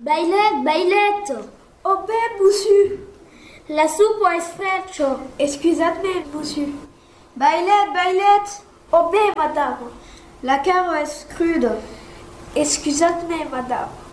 Bailetto. Oh beh, monsieur. La soupe è freccia. Excusez-moi, monsieur. Bailet. Oh beh, madame. La caro è crudo. Excusez-moi, madame.